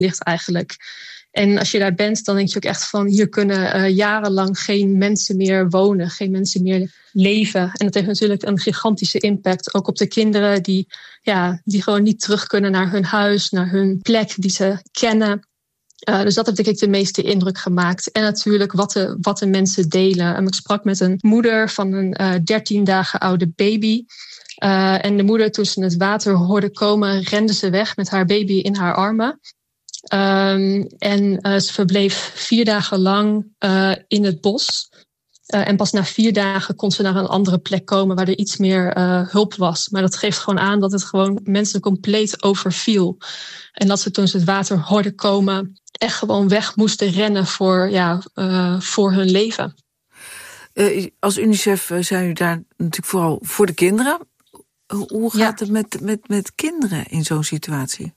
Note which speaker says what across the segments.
Speaker 1: ligt eigenlijk. En als je daar bent, dan denk je ook echt van... hier kunnen jarenlang geen mensen meer wonen, geen mensen meer leven. En dat heeft natuurlijk een gigantische impact. Ook op de kinderen die gewoon niet terug kunnen naar hun huis, naar hun plek die ze kennen. Dus dat heeft denk ik de meeste indruk gemaakt. En natuurlijk wat de mensen delen. Ik sprak met een moeder van een 13 dagen oude baby. En de moeder, toen ze het water hoorde komen, rende ze weg met haar baby in haar armen. Ze verbleef 4 dagen lang in het bos. En pas na 4 dagen kon ze naar een andere plek komen waar er iets meer hulp was. Maar dat geeft gewoon aan dat het gewoon mensen compleet overviel. En dat ze toen ze het water hoorden komen echt gewoon weg moesten rennen voor hun leven.
Speaker 2: Als UNICEF zijn u daar natuurlijk vooral voor de kinderen. Hoe gaat het met kinderen in zo'n situatie?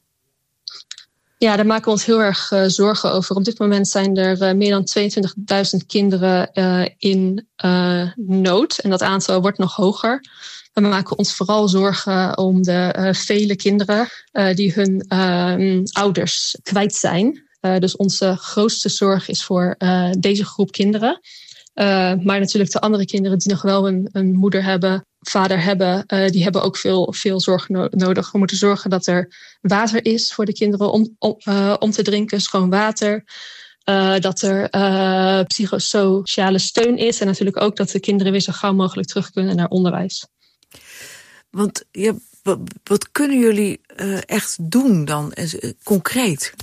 Speaker 1: Ja, daar maken we ons heel erg zorgen over. Op dit moment zijn er meer dan 22.000 kinderen in nood. En dat aantal wordt nog hoger. We maken ons vooral zorgen om de vele kinderen die hun ouders kwijt zijn. Dus onze grootste zorg is voor deze groep kinderen. Maar natuurlijk de andere kinderen die nog wel een moeder hebben, vader hebben, die hebben ook veel zorg nodig. We moeten zorgen dat er water is voor de kinderen om te drinken, schoon water. Dat er psychosociale steun is. En natuurlijk ook dat de kinderen weer zo gauw mogelijk terug kunnen naar onderwijs.
Speaker 2: Want wat kunnen jullie echt doen dan concreet?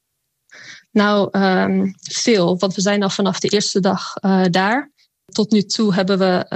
Speaker 1: Nou, veel. Want we zijn al vanaf de eerste dag daar. Tot nu toe hebben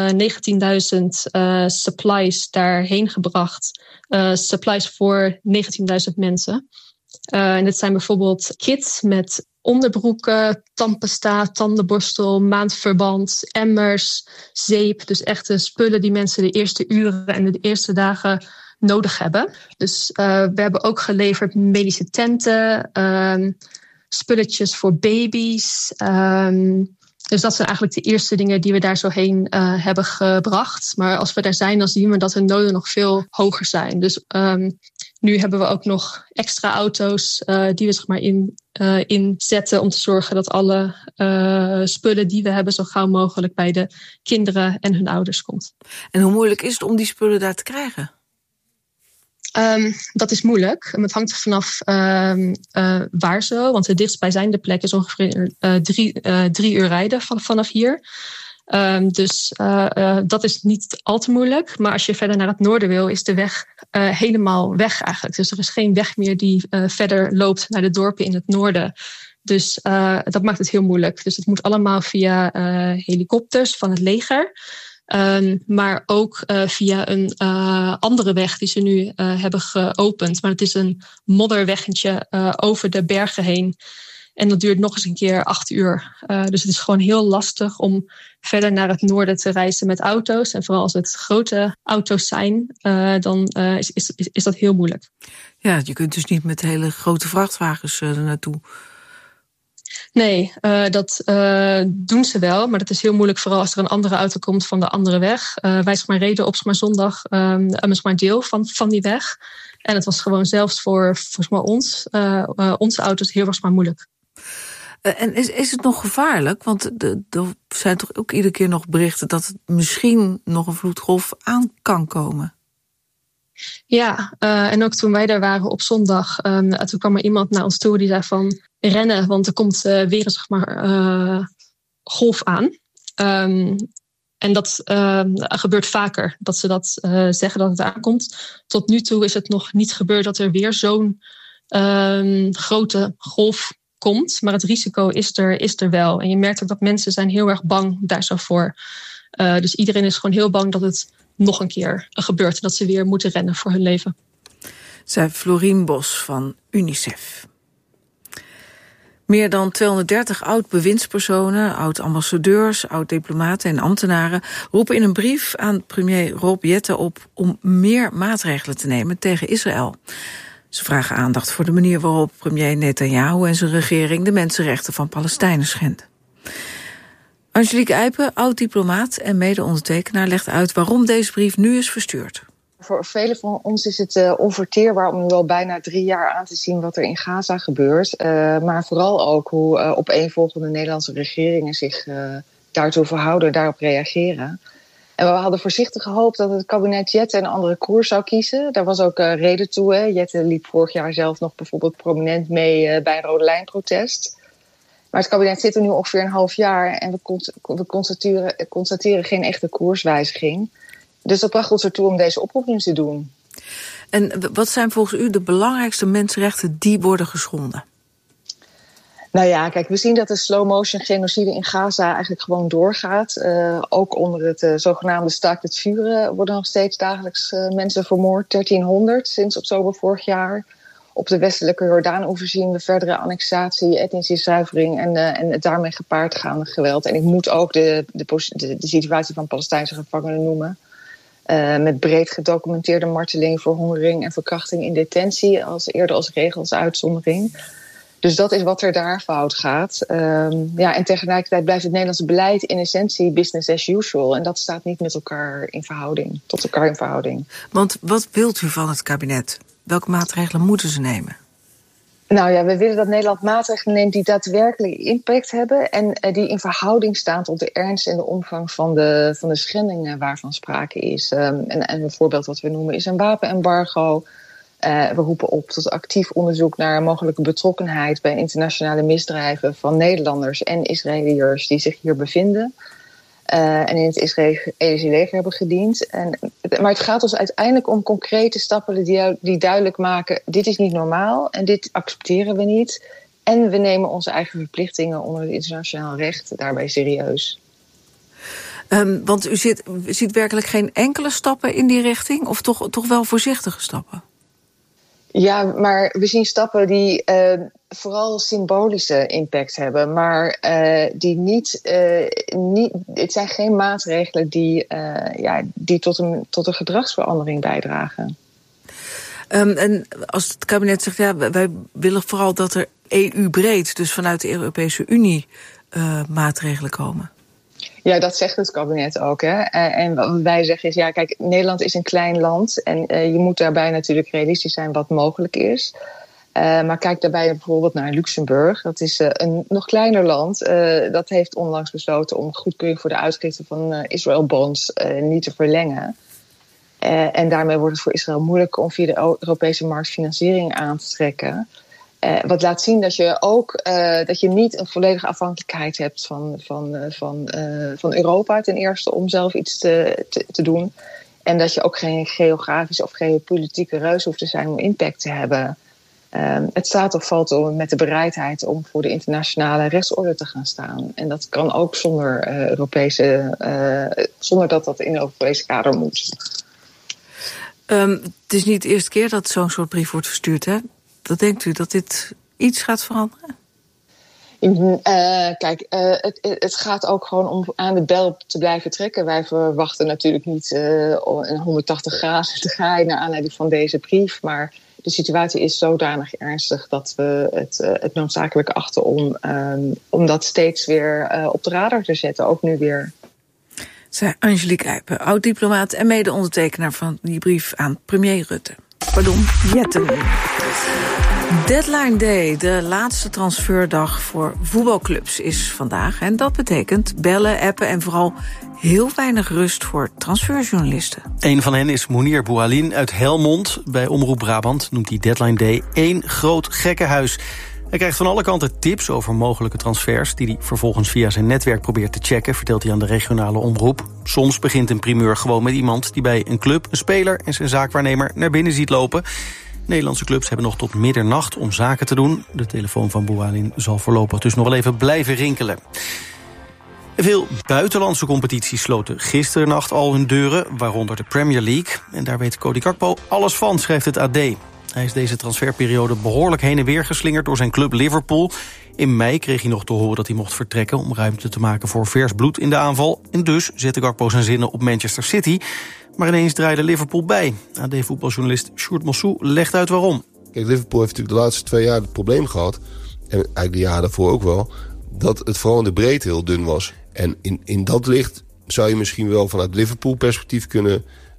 Speaker 1: we 19.000 supplies daarheen gebracht. Supplies voor 19.000 mensen. En dit zijn bijvoorbeeld kits met onderbroeken, tandpasta, tandenborstel, maandverband, emmers, zeep. Dus echte spullen die mensen de eerste uren en de eerste dagen nodig hebben. Dus we hebben ook geleverd medische tenten, spulletjes voor baby's. Dus dat zijn eigenlijk de eerste dingen die we daar zo heen hebben gebracht. Maar als we daar zijn, dan zien we dat de noden nog veel hoger zijn. Dus nu hebben we ook nog extra auto's die we inzetten om te zorgen dat alle spullen die we hebben zo gauw mogelijk bij de kinderen en hun ouders komt.
Speaker 2: En hoe moeilijk is het om die spullen daar te krijgen?
Speaker 1: Dat is moeilijk. Het hangt er vanaf waar zo. Want de dichtstbijzijnde plek is ongeveer 3 uur rijden vanaf hier. Dus dat is niet al te moeilijk. Maar als je verder naar het noorden wil, is de weg helemaal weg eigenlijk. Dus er is geen weg meer die verder loopt naar de dorpen in het noorden. Dus dat maakt het heel moeilijk. Dus het moet allemaal via helikopters van het leger. Maar ook via een andere weg die ze nu hebben geopend. Maar het is een modderweggetje over de bergen heen. En dat duurt nog eens een keer 8 uur. Dus het is gewoon heel lastig om verder naar het noorden te reizen met auto's. En vooral als het grote auto's zijn, dan is dat heel moeilijk.
Speaker 2: Ja, je kunt dus niet met hele grote vrachtwagens er naartoe.
Speaker 1: Nee, dat doen ze wel. Maar dat is heel moeilijk, vooral als er een andere auto komt van de andere weg. Wij reden op zondag een deel van die weg. En het was gewoon zelfs voor onze auto's heel erg moeilijk.
Speaker 2: En is het nog gevaarlijk? Want er zijn toch ook iedere keer nog berichten dat het misschien nog een vloedgolf aan kan komen.
Speaker 1: Ja, en ook toen wij daar waren op zondag, toen kwam er iemand naar ons toe die zei van rennen, want er komt weer een golf aan. En dat gebeurt vaker, dat ze dat zeggen dat het aankomt. Tot nu toe is het nog niet gebeurd dat er weer zo'n grote golf komt. Maar het risico is er wel. En je merkt ook dat mensen zijn heel erg bang daar zo voor. Dus iedereen is gewoon heel bang dat het nog een keer gebeurt. En dat ze weer moeten rennen voor hun leven.
Speaker 2: Zei Florien Bos van UNICEF. Meer dan 230 oud-bewindspersonen, oud-ambassadeurs, oud-diplomaten en ambtenaren roepen in een brief aan premier Rob Jetten op om meer maatregelen te nemen tegen Israël. Ze vragen aandacht voor de manier waarop premier Netanyahu en zijn regering de mensenrechten van Palestijnen schendt. Angelique Eipen, oud-diplomaat en mede-ondertekenaar, legt uit waarom deze brief nu is verstuurd.
Speaker 3: Voor velen van ons is het onverteerbaar om nu al bijna 3 jaar aan te zien wat er in Gaza gebeurt. Maar vooral ook hoe opeenvolgende Nederlandse regeringen zich daartoe verhouden, daarop reageren. En we hadden voorzichtig gehoopt dat het kabinet Jette een andere koers zou kiezen. Daar was ook reden toe. Hè. Jette liep vorig jaar zelf nog bijvoorbeeld prominent mee bij een Rode Lijn-protest. Maar het kabinet zit er nu ongeveer een half jaar en we constateren geen echte koerswijziging. Dus dat bracht ons ertoe om deze oproep nu te doen.
Speaker 2: En wat zijn volgens u de belangrijkste mensenrechten die worden geschonden?
Speaker 3: Nou ja, kijk, we zien dat de slow-motion genocide in Gaza eigenlijk gewoon doorgaat. Ook onder het zogenaamde staakt het vuren worden nog steeds dagelijks mensen vermoord. 1300 sinds oktober vorig jaar. Op de westelijke Jordaan-oever zien we verdere annexatie, etnische zuivering en het daarmee gepaard gaande geweld. En ik moet ook de situatie van Palestijnse gevangenen noemen. Met breed gedocumenteerde marteling, verhongering en verkrachting in detentie, eerder als regel als uitzondering. Dus dat is wat er daar fout gaat. En tegelijkertijd blijft het Nederlandse beleid in essentie business as usual. En dat staat niet met elkaar in verhouding.
Speaker 2: Want wat wilt u van het kabinet? Welke maatregelen moeten ze nemen?
Speaker 3: Nou ja, we willen dat Nederland maatregelen neemt die daadwerkelijk impact hebben en die in verhouding staan tot de ernst en de omvang van de schendingen waarvan sprake is. En een voorbeeld wat we noemen is een wapenembargo. We roepen op tot actief onderzoek naar mogelijke betrokkenheid bij internationale misdrijven van Nederlanders en Israëliërs die zich hier bevinden. En in het Israëlische leger hebben gediend. Maar het gaat ons uiteindelijk om concrete stappen die duidelijk maken: dit is niet normaal en dit accepteren we niet. En we nemen onze eigen verplichtingen onder het internationaal recht daarbij serieus.
Speaker 2: Want u ziet werkelijk geen enkele stappen in die richting? Of toch wel voorzichtige stappen?
Speaker 3: Ja, maar we zien stappen die vooral symbolische impact hebben. Maar die niet. Het zijn geen maatregelen die tot een gedragsverandering bijdragen.
Speaker 2: En als het kabinet zegt, ja, wij willen vooral dat er EU-breed, dus vanuit de Europese Unie, maatregelen komen.
Speaker 3: Ja, dat zegt het kabinet ook. Hè? En wat wij zeggen is, ja, kijk, Nederland is een klein land. En je moet daarbij natuurlijk realistisch zijn wat mogelijk is. Maar kijk daarbij bijvoorbeeld naar Luxemburg. Dat is een nog kleiner land. Dat heeft onlangs besloten om goedkeuring voor de uitgifte van Israël bonds niet te verlengen. En daarmee wordt het voor Israël moeilijk om via de Europese markt financiering aan te trekken. Wat laat zien dat je ook dat je niet een volledige afhankelijkheid hebt van Europa ten eerste om zelf iets te doen. En dat je ook geen geografische of geopolitieke reus hoeft te zijn om impact te hebben. Het staat of valt met de bereidheid om voor de internationale rechtsorde te gaan staan. En dat kan ook zonder dat in een Europese kader moet.
Speaker 2: Het is niet de eerste keer dat zo'n soort brief wordt verstuurd, hè? Wat denkt u, dat dit iets gaat veranderen?
Speaker 3: Kijk, het gaat ook gewoon om aan de bel te blijven trekken. Wij verwachten natuurlijk niet een 180 graden te gaan naar aanleiding van deze brief. Maar de situatie is zodanig ernstig dat we het noodzakelijk achten om dat steeds weer op de radar te zetten. Ook nu weer.
Speaker 2: Zei Angelique Eipen, oud-diplomaat en mede-ondertekenaar van die brief aan premier Rutte. Jette. Deadline Day, de laatste transferdag voor voetbalclubs, is vandaag. En dat betekent bellen, appen en vooral heel weinig rust voor transferjournalisten.
Speaker 4: Een van hen is Mounir Bouhalin uit Helmond. Bij Omroep Brabant noemt hij Deadline Day één groot gekkenhuis. Hij krijgt van alle kanten tips over mogelijke transfers die hij vervolgens via zijn netwerk probeert te checken, vertelt hij aan de regionale omroep. Soms begint een primeur gewoon met iemand die bij een club, een speler en zijn zaakwaarnemer naar binnen ziet lopen. Nederlandse clubs hebben nog tot middernacht om zaken te doen. De telefoon van Bouhalin zal voorlopig dus nog wel even blijven rinkelen. Veel buitenlandse competities sloten gisternacht al hun deuren, waaronder de Premier League. En daar weet Cody Gakpo alles van, schrijft het AD. Hij is deze transferperiode behoorlijk heen en weer geslingerd door zijn club Liverpool. In mei kreeg hij nog te horen dat hij mocht vertrekken om ruimte te maken voor vers bloed in de aanval. En dus zette Gakpo zijn zinnen op Manchester City. Maar ineens draaide Liverpool bij. AD-voetbaljournalist Sjoerd Mossou legt uit waarom.
Speaker 5: Kijk, Liverpool heeft natuurlijk de laatste 2 jaar het probleem gehad, en eigenlijk de jaren daarvoor ook wel, dat het vooral in de breedte heel dun was. En in dat licht zou je misschien wel vanuit Liverpool perspectief kunnen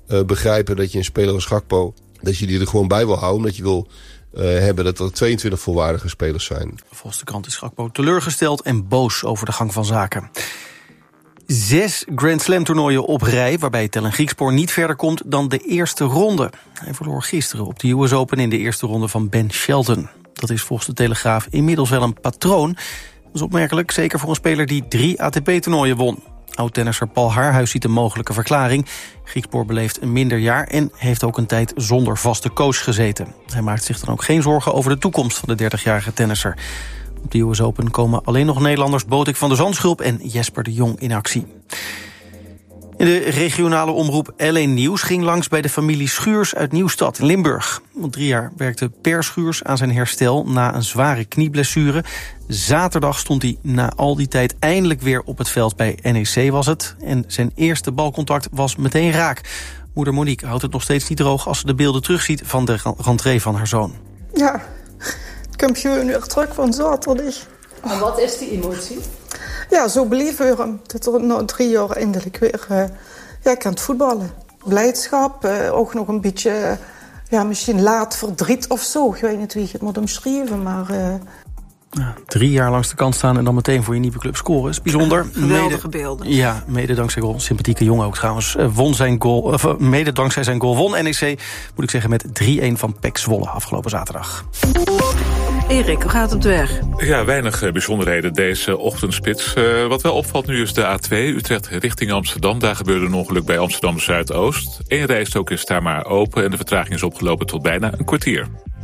Speaker 5: begrijpen dat je een speler als Gakpo, dat je die er gewoon bij wil houden, omdat je wil hebben dat er 22 volwaardige spelers zijn.
Speaker 4: Volgens de krant is Gakpo teleurgesteld en boos over de gang van zaken. 6 Grand Slam toernooien op rij, waarbij Tellen Griekspoor niet verder komt dan de eerste ronde. Hij verloor gisteren op de US Open in de eerste ronde van Ben Shelton. Dat is volgens de Telegraaf inmiddels wel een patroon. Dat is opmerkelijk, zeker voor een speler die 3 ATP-toernooien won. Oud-tennisser Paul Haarhuis ziet een mogelijke verklaring. Griekspoor beleeft een minder jaar en heeft ook een tijd zonder vaste coach gezeten. Hij maakt zich dan ook geen zorgen over de toekomst van de 30-jarige tennisser. Op de US Open komen alleen nog Nederlanders Botik van der Zandschulp en Jesper de Jong in actie. In de regionale omroep L1 Nieuws ging langs bij de familie Schuurs uit Nieuwstad in Limburg. Al 3 jaar werkte Per Schuurs aan zijn herstel na een zware knieblessure. Zaterdag stond hij na al die tijd eindelijk weer op het veld bij NEC was het. En zijn eerste balcontact was meteen raak. Moeder Monique houdt het nog steeds niet droog als ze de beelden terugziet van de rentree van haar zoon.
Speaker 6: Ja, ik heb gewoon weer terug van zaterdag.
Speaker 7: En wat is die emotie?
Speaker 6: Ja, zo beleven we hem. Dat er na 3 jaar eindelijk weer kan het voetballen. Blijdschap, ook nog een beetje, misschien laat verdriet of zo. Ik weet niet wie je het moet omschrijven, maar...
Speaker 4: 3 jaar langs de kant staan en dan meteen voor je nieuwe club scoren. Is bijzonder.
Speaker 2: Geweldige beelden.
Speaker 4: Ja, mede dankzij goal. Sympathieke jongen ook trouwens. Mede dankzij zijn goal won NEC, moet ik zeggen, met 3-1 van PEC Zwolle afgelopen zaterdag.
Speaker 2: Erik, hoe gaat het op de weg?
Speaker 8: Ja, weinig bijzonderheden deze ochtendspits. Wat wel opvalt nu is de A2, Utrecht richting Amsterdam. Daar gebeurde een ongeluk bij Amsterdam Zuidoost. 1 rijstrook is daar maar open en de vertraging is opgelopen tot bijna een kwartier.